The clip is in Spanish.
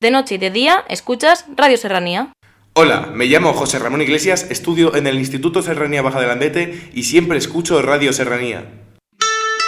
De noche y de día escuchas Radio Serranía. Hola, me llamo José Ramón Iglesias, estudio en el Instituto Serranía Baja del Andete y siempre escucho Radio Serranía.